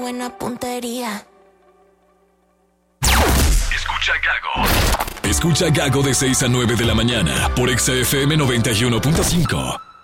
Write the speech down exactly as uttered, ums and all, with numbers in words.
buena puntería. Escucha Gago. Escucha Gago de seis a nueve de la mañana por Exa F M noventa y uno punto cinco.